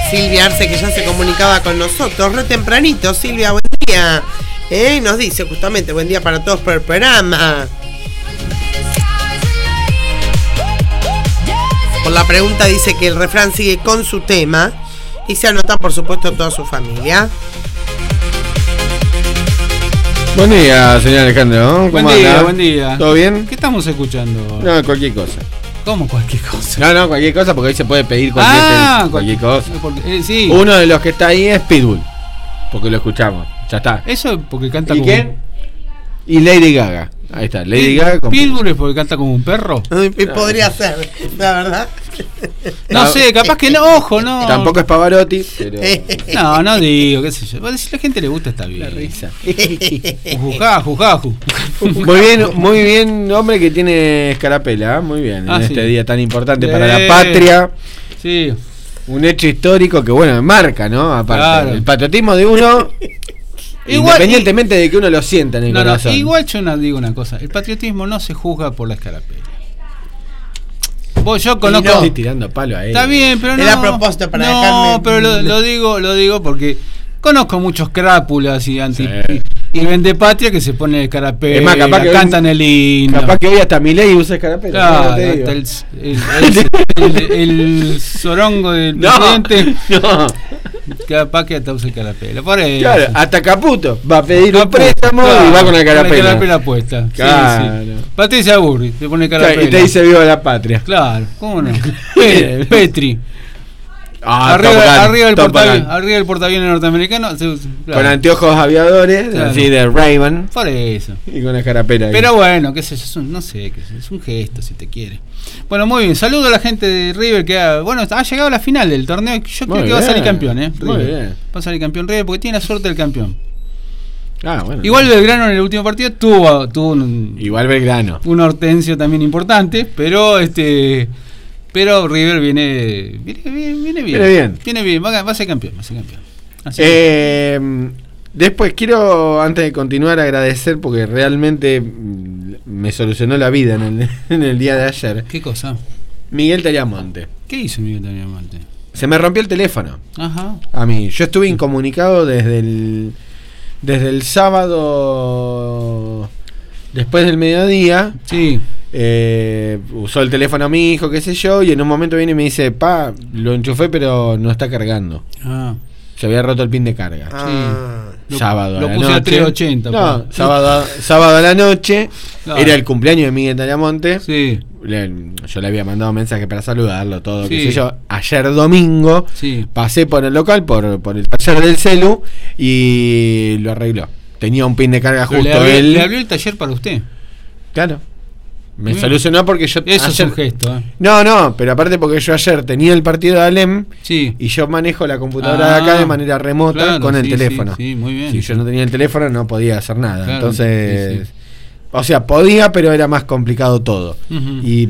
Silvia Arce, que ya se comunicaba con nosotros re tempranito. Silvia, buen día. Nos dice justamente buen día para todos por el programa. Por la pregunta dice que el refrán sigue con su tema y se anota por supuesto toda su familia. Buen día, señor Alejandro. Buen día, buen día. ¿Todo bien? ¿Qué estamos escuchando? No, cualquier cosa. ¿Cómo cualquier cosa? No, cualquier cosa, porque ahí se puede pedir cualquier cosa. Sí. Uno de los que está ahí es Pitbull, porque lo escuchamos. Ya está. Eso es porque canta ¿Y como quién? Y Lady Gaga. Ahí está, Lady Gaga con Pitbull es porque canta como un perro. Podría ser, la verdad. No sé, capaz que no, ojo, no. Tampoco es Pavarotti, pero... No digo, qué sé yo. Si a la gente le gusta está bien. La risa. Jujaju. Muy bien, hombre que tiene escarapela, muy bien, en este día tan importante para la patria. Sí. Un hecho histórico que, bueno, marca, ¿no? Aparte, claro. El patriotismo de uno, independientemente de que uno lo sienta en el corazón. Igual yo digo una cosa, el patriotismo no se juzga por la escarapela. Yo conozco. Estoy tirando palo a él. Está bien, pero no. Era a propósito para dejarme. No, pero lo digo porque conozco muchos crápulas y vendepatria que se ponen escarapela. Es más, capaz que cantan el himno. Capaz que hoy hasta Milei usa escarapela. Claro, el zorongo del presidente. No. Capaz que hasta usa escarapela. Por eso. Claro, hasta Caputo va a pedir un préstamo y va con la escarapela. Con la escarapela puesta. Claro. Sí. Patricia Burri se pone escarapela. Y te dice viva la patria. Claro, ¿cómo no? Petri. Arriba del portaaviones norteamericano. Claro. Con anteojos aviadores, claro. Así de Ray-Ban. Por eso. Y con la escarapela. Pero bueno, qué sé yo, no sé, es un gesto si te quiere. Bueno, muy bien. Saludo a la gente de River que ha llegado a la final del torneo. Yo creo que va a salir campeón, River. Muy bien. Va a salir campeón River porque tiene la suerte del campeón. Bueno. Igual Belgrano en el último partido tuvo igual Belgrano. Un Hortensio también importante, pero River viene bien, va a ser campeón, Así después quiero, antes de continuar, agradecer porque realmente me solucionó la vida en el día de ayer. ¿Qué cosa? Miguel Tagliamonte. ¿Qué hizo Miguel Tagliamonte? Se me rompió el teléfono. Ajá. A mí, yo estuve incomunicado desde el sábado después del mediodía. Sí. Usó el teléfono a mi hijo, qué sé yo, y en un momento viene y me dice, lo enchufé pero no está cargando. Se había roto el pin de carga. Sábado lo a la puse noche. a 380. No, sábado a la noche. Claro. Era el cumpleaños de Miguel Tagliamonte. Sí. Yo le había mandado mensaje para saludarlo, todo, sí. qué sé yo. Ayer domingo pasé por el local, por el taller del celu, y lo arregló. Tenía un pin de carga justo. ¿Le abrió el taller para usted? Claro. Me solucionó porque yo... Eso ayer, es un gesto, No, pero aparte porque yo ayer tenía el partido de Alem y yo manejo la computadora de acá de manera remota con el teléfono. Sí, muy bien. Si yo no tenía el teléfono no podía hacer nada. Entonces... O sea, podía, pero era más complicado todo. Y